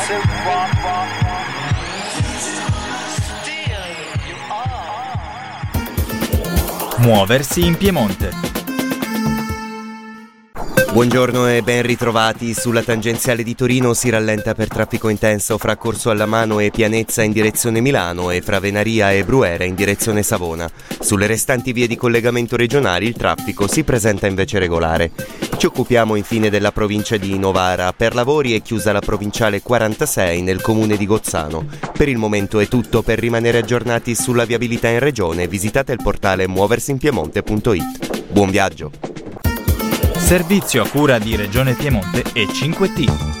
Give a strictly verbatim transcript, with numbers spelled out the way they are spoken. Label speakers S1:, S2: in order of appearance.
S1: Muoversi in Piemonte.
S2: Buongiorno e ben ritrovati. Sulla tangenziale di Torino si rallenta per traffico intenso fra Corso Allamano e Pianezza in direzione Milano e fra Venaria e Bruera in direzione Savona. Sulle restanti vie di collegamento regionali il traffico si presenta invece regolare. Ci occupiamo infine della provincia di Novara. Per lavori è chiusa la provinciale quarantasei nel comune di Gozzano. Per il momento è tutto. Per rimanere aggiornati sulla viabilità in regione visitate il portale muoversinpiemonte punto it. Buon viaggio!
S1: Servizio a cura di Regione Piemonte e cinque T.